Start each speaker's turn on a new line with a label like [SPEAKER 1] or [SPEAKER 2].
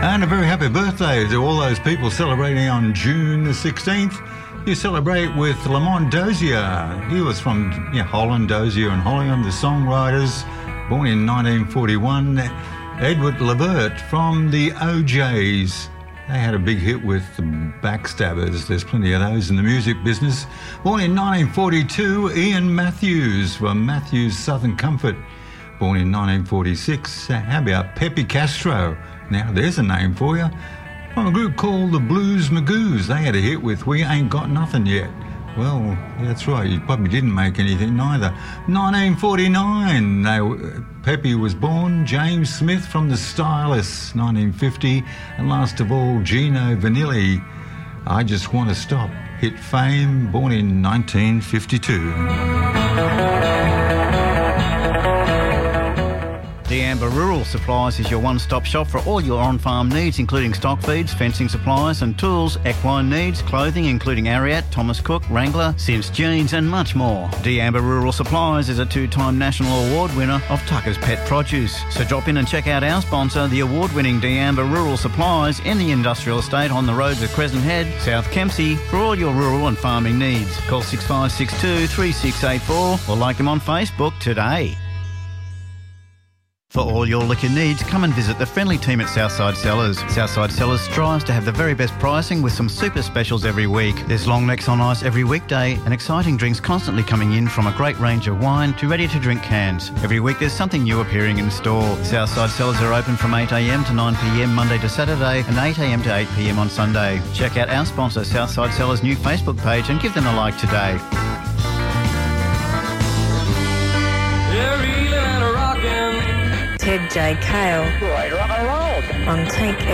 [SPEAKER 1] And a very happy birthday to all those people celebrating on June the 16th. You celebrate with Lamont Dozier. He was from Holland, Dozier and Hollingham, the songwriters, born in 1941. Edward Levert from the OJs. They had a big hit with the Backstabbers. There's plenty of those in the music business. Born in 1942, Ian Matthews from Matthews Southern Comfort. Born in 1946. How about Pepe Castro? Now there's a name for you. From a group called the Blues Magoos. They had a hit with We Ain't Got Nothing Yet. Well, that's right, you probably didn't make anything neither. 1949, Pepe was born. James Smith from the Stylists, 1950. And last of all, Gino Vanilli, I Just Want to Stop. Hit fame, born in 1952.
[SPEAKER 2] D'Amber Rural Supplies is your one-stop shop for all your on-farm needs, including stock feeds, fencing supplies and tools, equine needs, clothing including Ariat, Thomas Cook, Wrangler, Sims Jeans and much more. D'Amber Rural Supplies is a two-time national award winner of Tucker's Pet Produce. So drop in and check out our sponsor, the award-winning D'Amber Rural Supplies in the industrial estate on the roads of Crescent Head, South Kempsey, for all your rural and farming needs. Call 6562 3684 or like them on Facebook today. For all your liquor needs, come and visit the friendly team at Southside Cellars. Southside Cellars strives to have the very best pricing with some super specials every week. There's long necks on ice every weekday and exciting drinks constantly coming in, from a great range of wine to ready-to-drink cans. Every week there's something new appearing in store. Southside Cellars are open from 8am to 9pm Monday to Saturday and 8am to 8pm on Sunday. Check out our sponsor Southside Cellars' new Facebook page and give them a like today.
[SPEAKER 3] Ted J. Cale on Take